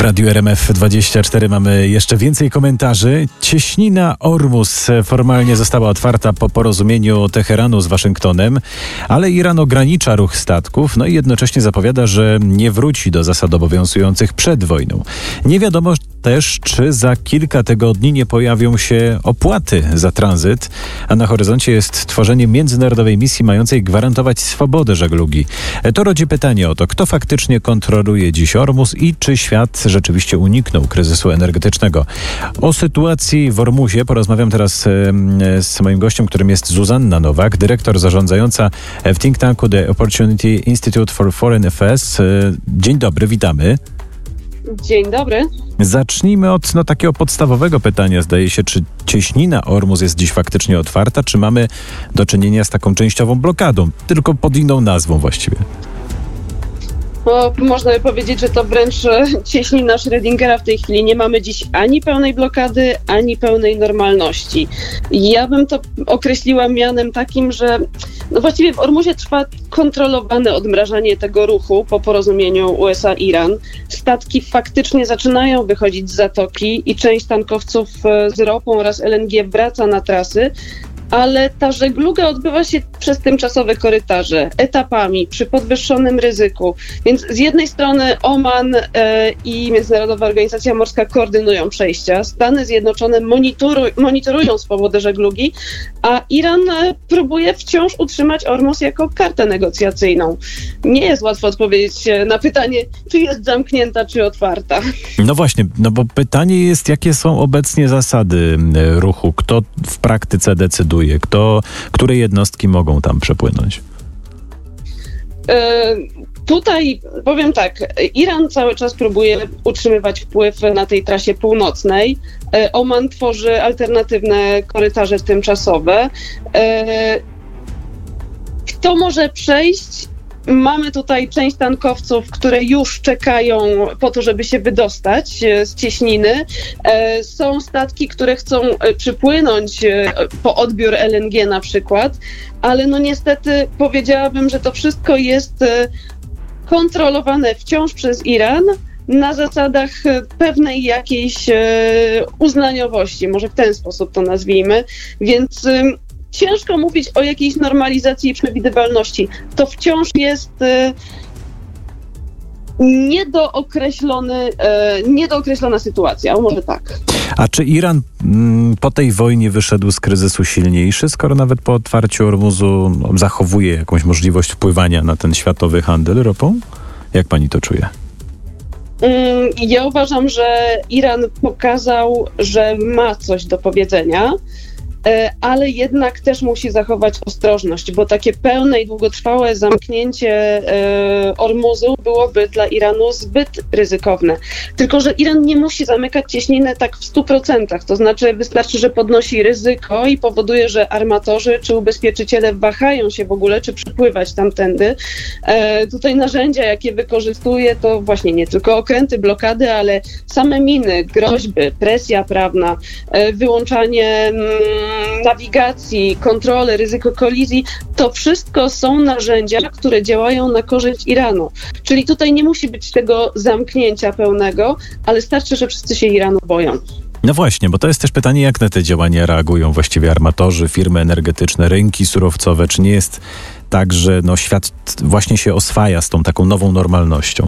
W Radiu RMF24 mamy jeszcze więcej komentarzy. Cieśnina Ormus formalnie została otwarta po porozumieniu Teheranu z Waszyngtonem, ale Iran ogranicza ruch statków, no i jednocześnie zapowiada, że nie wróci do zasad obowiązujących przed wojną. Nie wiadomo też, czy za kilka tygodni nie pojawią się opłaty za tranzyt, a na horyzoncie jest tworzenie międzynarodowej misji mającej gwarantować swobodę żeglugi. To rodzi pytanie o to, kto faktycznie kontroluje dziś Ormus i czy świat rzeczywiście uniknął kryzysu energetycznego. O sytuacji w Ormuzie porozmawiam teraz z moim gościem, którym jest Zuzanna Nowak, dyrektor zarządzająca w think tanku The Opportunity Institute for Foreign Affairs. Dzień dobry, witamy. Dzień dobry. Zacznijmy od takiego podstawowego pytania. Zdaje się, czy cieśnina Ormus jest dziś faktycznie otwarta, czy mamy do czynienia z taką częściową blokadą, tylko pod inną nazwą właściwie? No, można by powiedzieć, że to wręcz cieśnina Schrödingera w tej chwili. Nie mamy dziś ani pełnej blokady, ani pełnej normalności. Ja bym to określiła mianem takim, że właściwie w Ormuzie trwa kontrolowane odmrażanie tego ruchu po porozumieniu USA-Iran. Statki faktycznie zaczynają wychodzić z zatoki i część tankowców z ropą oraz LNG wraca na trasy, ale ta żegluga odbywa się przez tymczasowe korytarze, etapami, przy podwyższonym ryzyku. Więc z jednej strony Oman i Międzynarodowa Organizacja Morska koordynują przejścia, Stany Zjednoczone monitorują swobodę żeglugi, a Iran próbuje wciąż utrzymać Ormus jako kartę negocjacyjną. Nie jest łatwo odpowiedzieć na pytanie, czy jest zamknięta, czy otwarta. No właśnie, bo pytanie jest, jakie są obecnie zasady ruchu, kto w praktyce decyduje, które jednostki mogą tam przepłynąć? Tutaj powiem tak, Iran cały czas próbuje utrzymywać wpływ na tej trasie północnej. Oman tworzy alternatywne korytarze tymczasowe. Kto może przejść? Mamy tutaj część tankowców, które już czekają po to, żeby się wydostać z cieśniny. Są statki, które chcą przypłynąć po odbiór LNG na przykład, ale niestety powiedziałabym, że to wszystko jest kontrolowane wciąż przez Iran na zasadach pewnej jakiejś uznaniowości, może w ten sposób to nazwijmy, więc ciężko mówić o jakiejś normalizacji i przewidywalności. To wciąż jest niedookreślona sytuacja, może tak. A czy Iran po tej wojnie wyszedł z kryzysu silniejszy, skoro nawet po otwarciu Ormuzu zachowuje jakąś możliwość wpływania na ten światowy handel ropą? Jak pani to czuje? Ja uważam, że Iran pokazał, że ma coś do powiedzenia, ale jednak też musi zachować ostrożność, bo takie pełne i długotrwałe zamknięcie Ormuzu byłoby dla Iranu zbyt ryzykowne. Tylko że Iran nie musi zamykać cieśniny tak w 100%, to znaczy wystarczy, że podnosi ryzyko i powoduje, że armatorzy czy ubezpieczyciele wahają się w ogóle, czy przypływać tamtędy. Tutaj narzędzia, jakie wykorzystuje, to właśnie nie tylko okręty, blokady, ale same miny, groźby, presja prawna, wyłączanie nawigacji, kontrole, ryzyko kolizji, to wszystko są narzędzia, które działają na korzyść Iranu. Czyli tutaj nie musi być tego zamknięcia pełnego, ale starczy, że wszyscy się Iranu boją. No właśnie, bo to jest też pytanie, jak na te działania reagują właściwie armatorzy, firmy energetyczne, rynki surowcowe. Czy nie jest tak, że świat właśnie się oswaja z tą taką nową normalnością?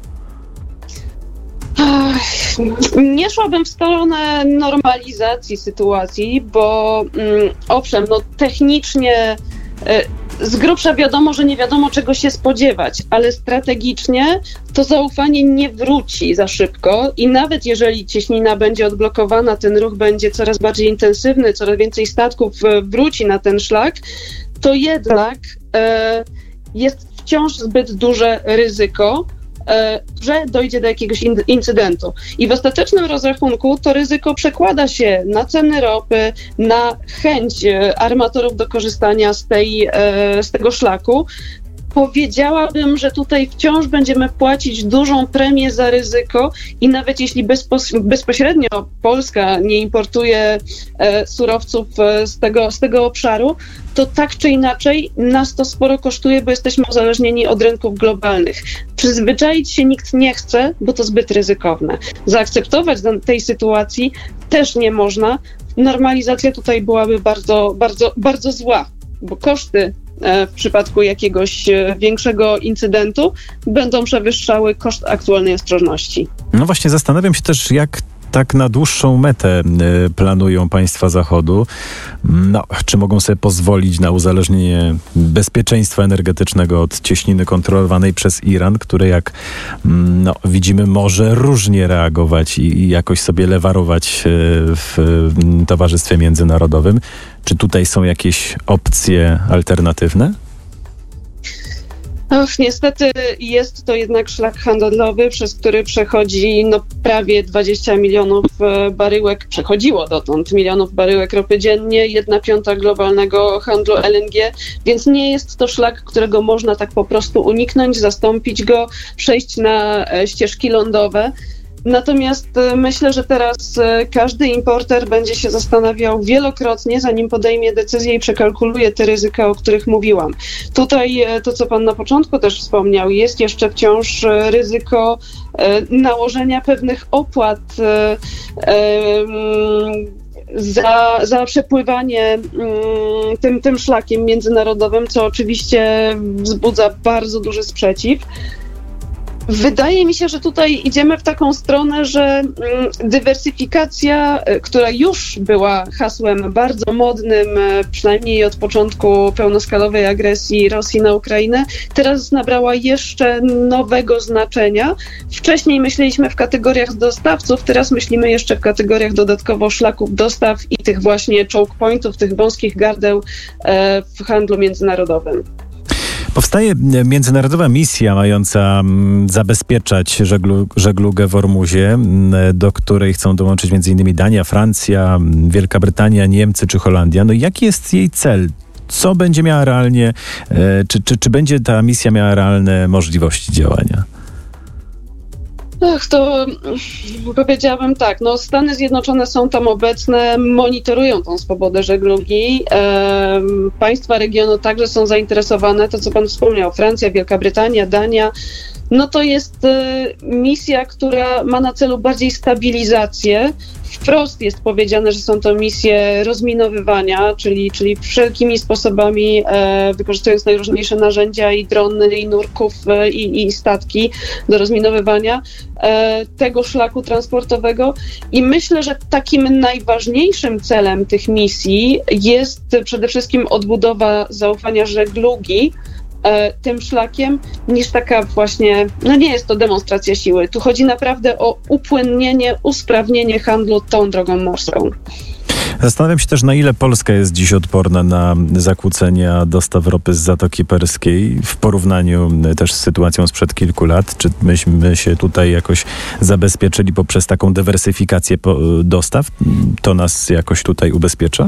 Nie szłabym w stronę normalizacji sytuacji, bo owszem, technicznie z grubsza wiadomo, że nie wiadomo czego się spodziewać, ale strategicznie to zaufanie nie wróci za szybko i nawet jeżeli cieśnina będzie odblokowana, ten ruch będzie coraz bardziej intensywny, coraz więcej statków wróci na ten szlak, to jednak jest wciąż zbyt duże ryzyko, że dojdzie do jakiegoś incydentu. I w ostatecznym rozrachunku to ryzyko przekłada się na ceny ropy, na chęć armatorów do korzystania z tego szlaku. Powiedziałabym, że tutaj wciąż będziemy płacić dużą premię za ryzyko i nawet jeśli bezpośrednio Polska nie importuje surowców z tego obszaru, to tak czy inaczej nas to sporo kosztuje, bo jesteśmy uzależnieni od rynków globalnych. Przyzwyczaić się nikt nie chce, bo to zbyt ryzykowne. Zaakceptować do tej sytuacji też nie można. Normalizacja tutaj byłaby bardzo, bardzo, bardzo zła, bo koszty w przypadku jakiegoś większego incydentu będą przewyższały koszt aktualnej ostrożności. No właśnie, zastanawiam się też, jak tak na dłuższą metę planują państwa Zachodu. No, czy mogą sobie pozwolić na uzależnienie bezpieczeństwa energetycznego od cieśniny kontrolowanej przez Iran, który jak widzimy może różnie reagować i jakoś sobie lewarować w towarzystwie międzynarodowym. Czy tutaj są jakieś opcje alternatywne? Niestety jest to jednak szlak handlowy, przez który przechodzi prawie 20 milionów baryłek, przechodziło dotąd milionów baryłek ropy dziennie, 1/5 globalnego handlu LNG, więc nie jest to szlak, którego można tak po prostu uniknąć, zastąpić go, przejść na ścieżki lądowe. Natomiast myślę, że teraz każdy importer będzie się zastanawiał wielokrotnie, zanim podejmie decyzję i przekalkuluje te ryzyka, o których mówiłam. Tutaj to, co pan na początku też wspomniał, jest jeszcze wciąż ryzyko nałożenia pewnych opłat za przepływanie tym szlakiem międzynarodowym, co oczywiście wzbudza bardzo duży sprzeciw. Wydaje mi się, że tutaj idziemy w taką stronę, że dywersyfikacja, która już była hasłem bardzo modnym, przynajmniej od początku pełnoskalowej agresji Rosji na Ukrainę, teraz nabrała jeszcze nowego znaczenia. Wcześniej myśleliśmy w kategoriach dostawców, teraz myślimy jeszcze w kategoriach dodatkowo szlaków dostaw i tych właśnie choke pointów, tych wąskich gardeł w handlu międzynarodowym. Powstaje międzynarodowa misja mająca zabezpieczać żeglugę w Ormuzie, do której chcą dołączyć m.in. Dania, Francja, Wielka Brytania, Niemcy czy Holandia. No jaki jest jej cel? Co będzie miała realnie, czy będzie ta misja miała realne możliwości działania? To powiedziałabym tak, Stany Zjednoczone są tam obecne, monitorują tą swobodę żeglugi. Państwa regionu także są zainteresowane, to co pan wspomniał, Francja, Wielka Brytania, Dania. To jest misja, która ma na celu bardziej stabilizację. Wprost jest powiedziane, że są to misje rozminowywania, czyli wszelkimi sposobami, wykorzystując najróżniejsze narzędzia i drony, i nurków, i statki do rozminowywania tego szlaku transportowego. I myślę, że takim najważniejszym celem tych misji jest przede wszystkim odbudowa zaufania żeglugi tym szlakiem, niż taka właśnie, nie jest to demonstracja siły. Tu chodzi naprawdę o upłynnienie, usprawnienie handlu tą drogą morską. Zastanawiam się też, na ile Polska jest dziś odporna na zakłócenia dostaw ropy z Zatoki Perskiej w porównaniu też z sytuacją sprzed kilku lat. Czy myśmy się tutaj jakoś zabezpieczyli poprzez taką dywersyfikację dostaw? To nas jakoś tutaj ubezpiecza?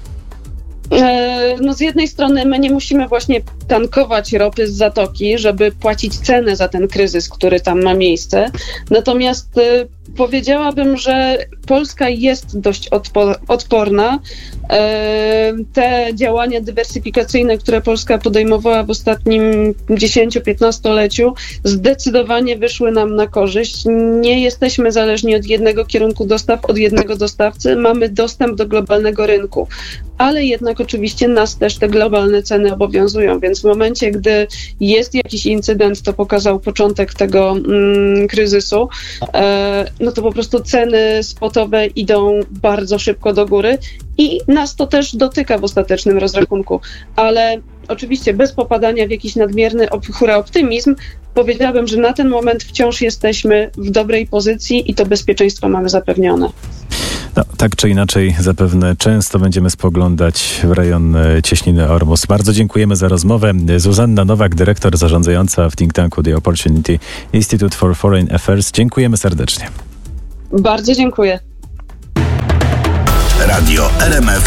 Z jednej strony my nie musimy właśnie tankować ropy z Zatoki, żeby płacić cenę za ten kryzys, który tam ma miejsce. Natomiast powiedziałabym, że Polska jest dość odporna. Te działania dywersyfikacyjne, które Polska podejmowała w ostatnim 10-15-leciu, zdecydowanie wyszły nam na korzyść. Nie jesteśmy zależni od jednego kierunku dostaw, od jednego dostawcy. Mamy dostęp do globalnego rynku, ale jednak oczywiście nas też te globalne ceny obowiązują, więc w momencie, gdy jest jakiś incydent, to pokazał początek tego kryzysu, to po prostu ceny spotowe idą bardzo szybko do góry i nas to też dotyka w ostatecznym rozrachunku, ale oczywiście bez popadania w jakiś nadmierny optymizm, powiedziałabym, że na ten moment wciąż jesteśmy w dobrej pozycji i to bezpieczeństwo mamy zapewnione. Tak czy inaczej, zapewne często będziemy spoglądać w rejon cieśniny Ormus. Bardzo dziękujemy za rozmowę. Zuzanna Nowak, dyrektor zarządzająca w think tanku The Opportunity Institute for Foreign Affairs. Dziękujemy serdecznie. Bardzo dziękuję. Radio RMF